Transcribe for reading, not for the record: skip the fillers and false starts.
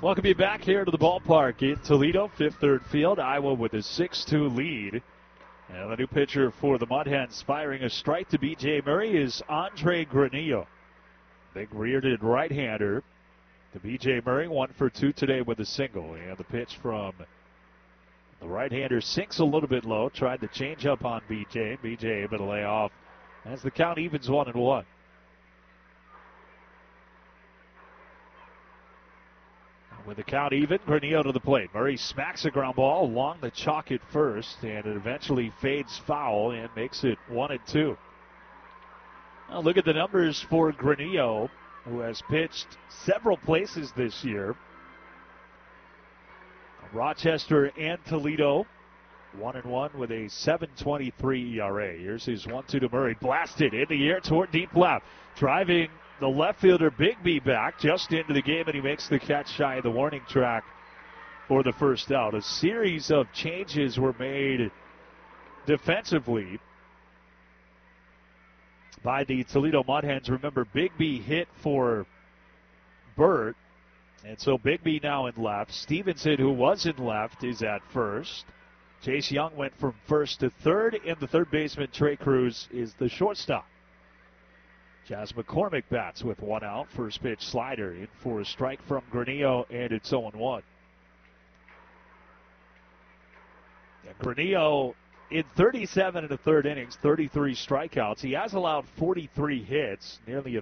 Welcome you back here to the ballpark in Toledo, Fifth Third Field. Iowa with a 6-2 lead. And the new pitcher for the Mud Hens firing a strike to B.J. Murray is Andre Granillo. Big rear-handed right-hander to B.J. Murray, 1 for 2 today with a single. And the pitch from the right-hander sinks a little bit low. Tried to change up on B.J. B.J. able to lay off as the count evens 1-1. With the count even, Granillo to the plate. Murray smacks a ground ball along the chalk at first, and it eventually fades foul and makes it 1-2. Now look at the numbers for Granillo, who has pitched several places this year. Rochester and Toledo, 1-1 with a 7.23 ERA. Here's his 1-2 to Murray. Blasted in the air toward deep left. Driving the left fielder Bigby back just into the game, and he makes the catch shy of the warning track for the first out. A series of changes were made defensively by the Toledo Mud Hens. Remember, Bigby hit for Burt, and so Bigby now in left. Stevenson, who was in left, is at first. Chase Young went from first to third, and the third baseman, Trey Cruz, is the shortstop. Jazz McCormick bats with 1 out. First pitch slider in for a strike from Granillo, and it's 0-1. And Granillo in 37 1/3 innings, 33 strikeouts. He has allowed 43 hits, nearly a